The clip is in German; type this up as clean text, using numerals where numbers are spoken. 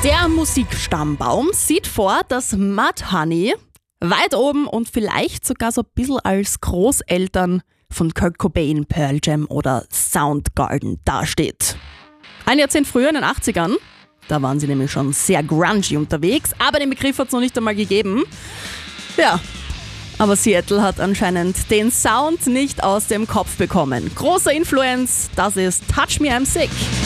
Der Musikstammbaum sieht vor, dass Mudhoney weit oben und vielleicht sogar so ein bisschen als Großeltern von Kurt Cobain, Pearl Jam oder Soundgarden dasteht. Ein Jahrzehnt früher, in den 80ern, da waren sie nämlich schon sehr grungy unterwegs, aber den Begriff hat es noch nicht einmal gegeben. Ja, aber Seattle hat anscheinend den Sound nicht aus dem Kopf bekommen. Großer Influence, das ist Touch Me I'm Sick.